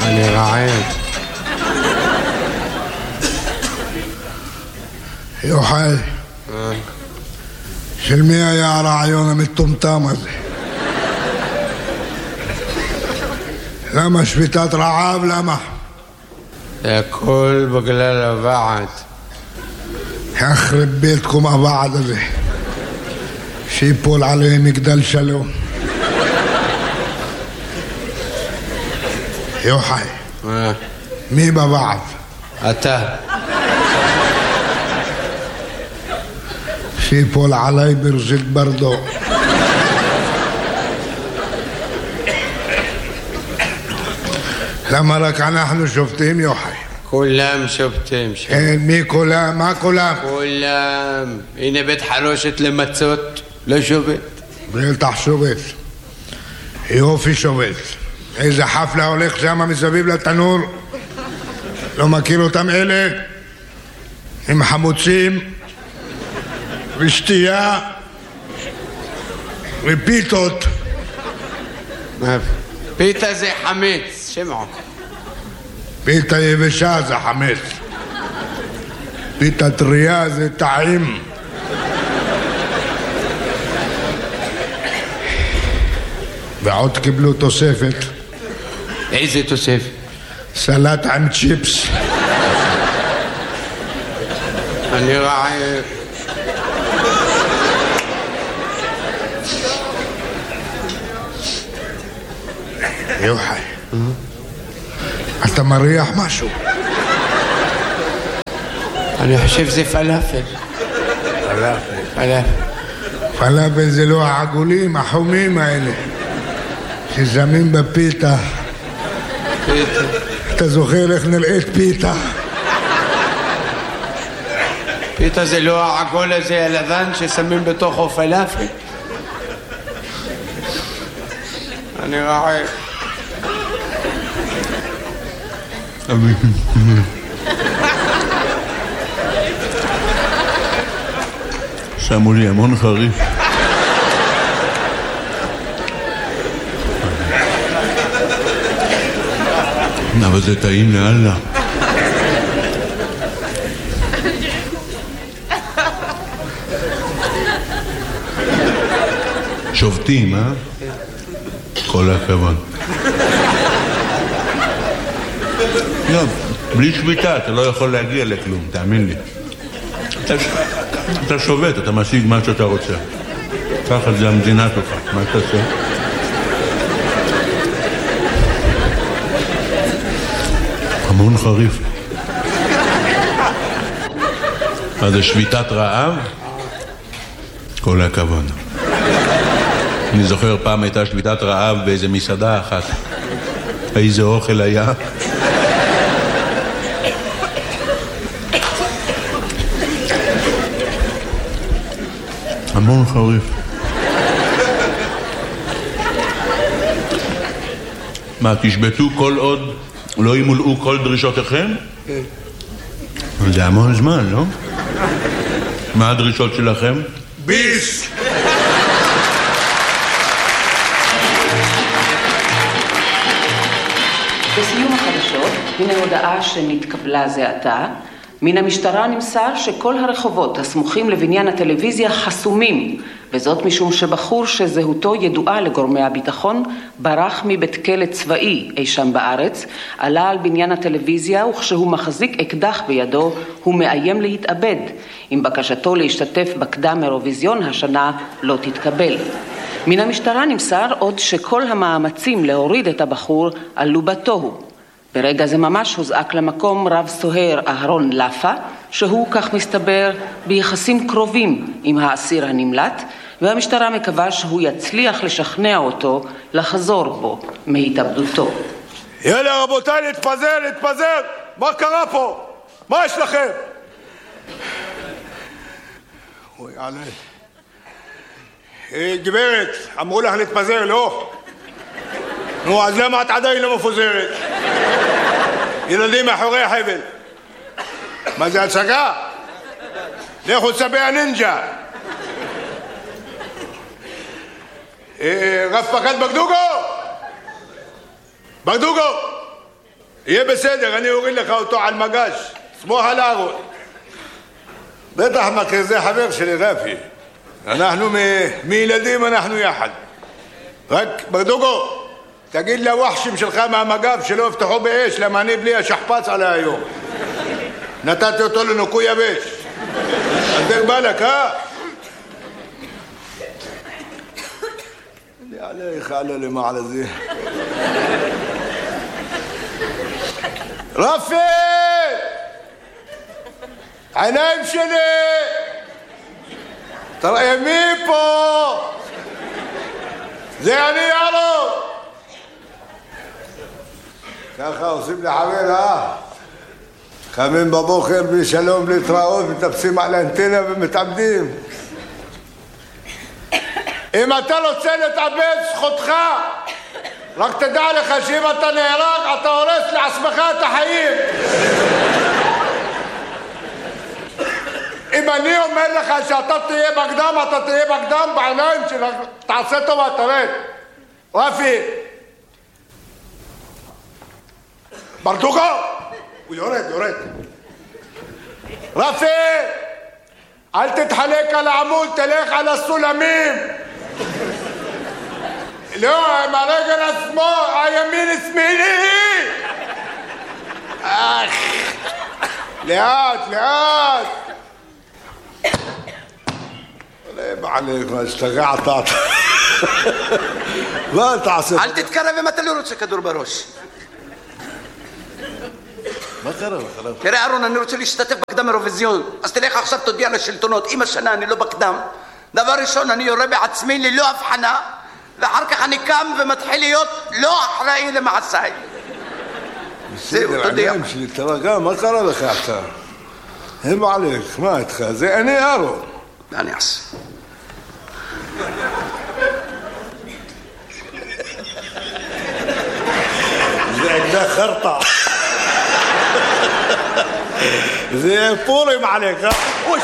אני רעב. יוחאי, של מי היה הרעיון המטומטם הזה? למה שביתת רעב? למה? זה הכל בגלל הוועד. יחרב ביתכם הוועד הזה, שיפול עליהם מגדל שלום. יוחאי, מי בוועד? אתה. שיפול עליי ברזית ברדו. למה רק אנחנו שופטים, יוחאי? כולם שופטים. מי כולם? מה כולם? כולם. הנה בית חרושת למצות, לא שופט. בטח שופט. יופי שופט. איזה חפלה הולך שם מסביב לתנור. לא מכיר אותם אלה? עם חמוצים ושתייה ופיתות. פיתה זה חמץ, שמעו. פיתה יבשה זה חמץ. פיתה טריה זה טעים. ועוד קיבלו תוספת. איזה תוספת? סלט עם צ'יפס. אני רעב. יוחאי, אתה מריח משהו? אני חושב זה פלאפל. פלאפל זה לא העגולים, החומים האלה שזמים בפיתה. אתה זוכר איך נראית פיתה? פיתה זה לא העגול הזה הלבן ששמים בתוכו פלאפל. אני רעב. שמו לי המון חריף. אבל זה טעים לאללה. שובטים, אה? כל הכבוד. לא, בלי שביתה אתה לא יכול להגיע לכלום, תאמין לי. אתה שובת, אתה משיג מה שאתה רוצה. ככה זה המדינה שלך, מה תעשה? המון חריף. מה זה שביתת רעב? כל הכבוד. אני זוכר פעם הייתה שביתת רעב באיזה מסעדה אחת. איזה אוכל היה? המון חריף. מה, תשבטו כל עוד לא ימולאו כל דרישותיכם? כן. זה המון זמן, לא? מה הדרישות שלכם? ביס! בסיום החדשות, הנה הודעה שנתקבלה זה עתה. מן המשטרה נמסר שכל הרחובות הסמוכים לבניין הטלוויזיה חסומים, וזאת משום שבחור שזהותו ידועה לגורמי הביטחון ברח מבית כלא צבאי אי שם בארץ, עלה על בניין הטלוויזיה וכשהוא מחזיק אקדח בידו הוא מאיים להתאבד, אם בקשתו להשתתף בקדם אירוויזיון השנה לא תתקבל. מן המשטרה נמסר עוד שכל המאמצים להוריד את הבחור עלו בתוהו. ברגע זה ממש הוזעק למקום רב סוהר אהרון לפה, שהוא כך מסתבר ביחסים קרובים עם האסיר הנמלט, והמשטרה מקווה שהוא יצליח לשכנע אותו לחזור בו מהתאבדותו. יאללה רבותיי, להתפזר! מה קרה פה? מה יש לכם? אוי עלי. גברת, אמרו לך להתפזר, לא? נו, אז למה את עדיין לא מפוזרת? ילדים מאחורי החבל. מה זה הצגה? לכו צבי הנינג'ה. רב פקד בגדוגו! יהיה בסדר, אני אוריד לך אותו על מגש. סמוך על הארון. בטח מכיר, זה חבר שלי רפי. אנחנו מילדים אנחנו יחד. רק ברדוגו, תגיד לווחשים שלך מהמגב שלא יפתחו באש, למה אני בלי השכפץ עלי היום. נתתי אותו לנוקוי יבש. אז דרך בלק, אני עליך עלה למעלה זה. רפי! עיניים שלי! תראה מי פה! זה אני יאללה! ככה עושים לחבר, קמים בבוקר בשלום להתראות, מטפסים על האנטנה ומתאבדים. אם אתה רוצה להתאבד, זכותך. רק תדע לך שאם אתה נהרג, אתה הורס לעצמך את החיים. אם אני אומר לך שאתה תהיה בקדם, אתה תהיה בקדם בעיניים שלך. תעשה טובה, תרד. רפי. ברדוגו! הוא יורד. רפי! אל תתחלק על העמוד, תלך על הסולמים. לא, עם הרגל השמאל, הימין שמילי. לאט. לא בעליך, מה השתגעת? מה תעשה? אל תתקרב אם אתה לא רוצה כדור בראש. מה קרה לך? תראה אהרון, אני רוצה להשתתף בקדם אירוויזיון, אז תלך עכשיו תודיע לשלטונות, אם השנה אני לא בקדם, דבר ראשון אני יורה בעצמי ללא הבחנה, ואחר כך אני קם ומתחיל להיות לא אחראי למעשיי. זהו, תודיע. עיניים שלי, תרגע, מה קרה לך אתה? הם עליך, מה איתך? זה אני אהרון. מה אני אעשה? זה אקדח חרטה. זה פורים עליך. וש!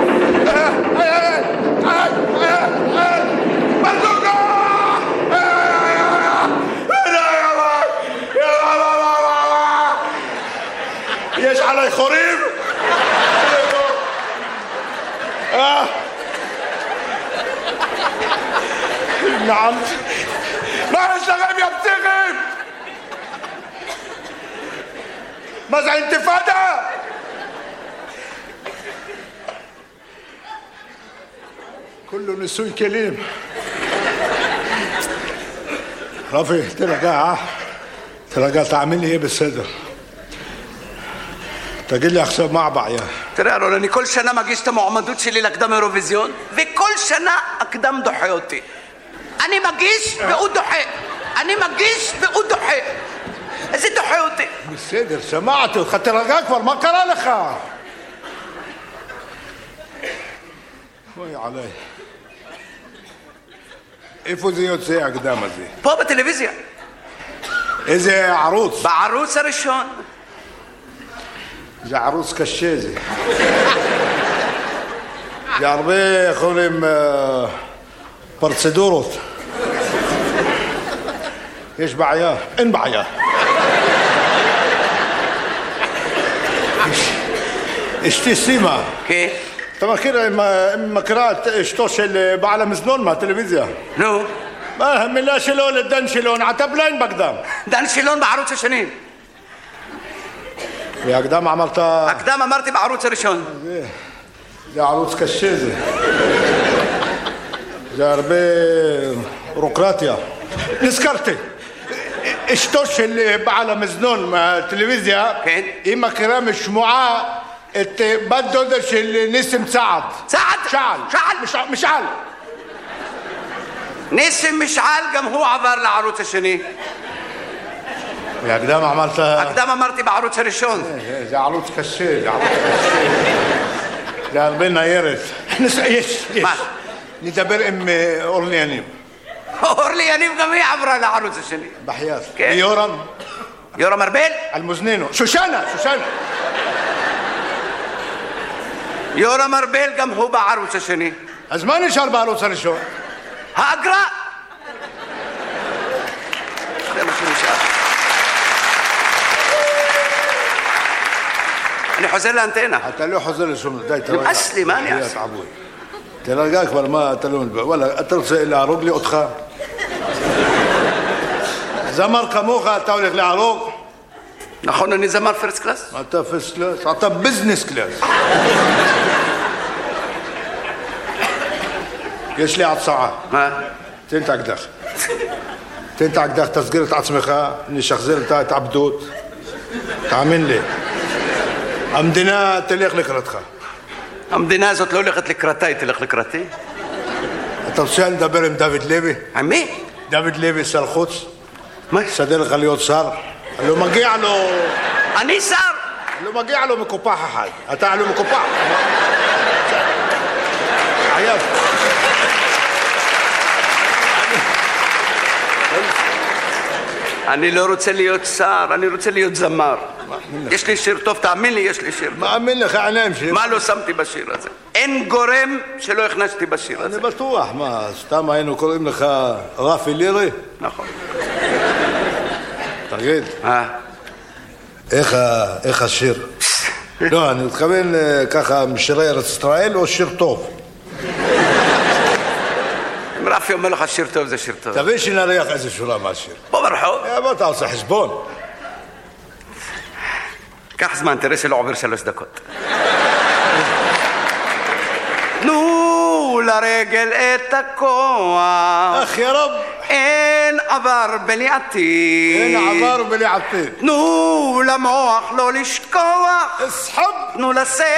ברדוגו! יש עלי חורים? נעם. מה יש לכם יא פסיכים? מה זה אינתיפאדה? كله نسوي كلام. رافي ترجع تعمل لي ايه بالصدر؟ تجي لي עכשיו מה يا תראה אהרון, אני כל שנה מגיש את המועמדות שלי לקדם אירוויזיון, וכל שנה הקדם דוחה אותי. אני מגיש והוא דוחה. איזה דוחה אותי? בסדר, שמעתי אותך, תרגע כבר, מה קרה לך? אוי עליי. איפה זה יוצא הקדם הזה? פה בטלוויזיה. איזה ערוץ? בערוץ הראשון. זה ערוץ קשה זה. זה הרבה יכולים פרצדורות. יש בעיה? אין בעיה. אשתי סימה. כן. אתה מכירה את אשתו של בעל המזנון מהטלוויזיה? נו. מה המילה שלו לדן שילון? אתה בליין בקדם. דן שילון בערוץ השני. והקדם אמרת... הקדם אמרתי בערוץ הראשון. זה ערוץ קשה זה. זה הרבה ביורוקרטיה. נזכרתי. אשתו של בעל המזנון מהטלוויזיה, כן. היא מכירה משמועה את בת דודה של ניסים צעד. משעל. ניסים משעל גם הוא עבר לערוץ השני. והקדם אמרת... הקדם אמרתי בערוץ הראשון. זה ערוץ קשה, זה הרבה ניירת. יש. מה? נדבר עם אורלי יניב. אורלי יניב גם היא עברה לערוץ השני. בחייאת. כן. יורם ארבל? אלמוזנינו. שושנה. יורם ארבל גם הוא בערוץ השני. אז מה נשאר בערוץ הראשון? האגרה. זה מה שנשאר. חוזר לאנטנה. אתה לא חוזר לשום... די, תרגע. נמאס לי, מה אני אעשה? תרגע כבר, מה אתה לא מדבר? וואלה, אתה רוצה להרוג לי אותך? זמר כמוך, אתה הולך להרוג? נכון, אני זמר פרסט קלאס? אתה פרסט קלאס? אתה ביזנס קלאס. יש לי הצעה. מה? תן את האקדח. תן את האקדח, תסגיר את עצמך, נשחזר את ההתאבדות. תאמין לי. המדינה תלך לקראתך. המדינה הזאת לא הולכת לקראתה, היא תלך לקראתי. אתה רוצה לדבר עם דוד לוי? עם מי? דוד לוי, שר חוץ. מה? סדר לך להיות שר. לא מגיע לו... אני שר! לא מגיע לו מקופח אחד. אתה לא מקופח. עייב. אני לא רוצה להיות שר, אני רוצה להיות זמר. יש לי שיר טוב, תאמין לי, יש לי שיר טוב. מאמין לך, עיניים שיר. מה לא שמתי בשיר הזה? אין גורם שלא הכנסתי בשיר הזה. אני בטוח, מה, סתם היינו קוראים לך רפי לירי? נכון. תגיד, איך השיר? לא, אני מתכוון ככה משירי ארץ ישראל או שיר טוב? אם רפי אומר לך שיר טוב זה שיר טוב. תבין שנריח איזה שורה מהשיר. בוא ברחוב. בוא אתה עושה חשבון. קח זמן, תראה שלא עובר 3 דקות. תנו לרגל את הכוח. אך יא רב. אין עבר בלי עתיד. אין עבר בלי עתיד. תנו למוח לא לשכוח. אסחב. תנו לשכל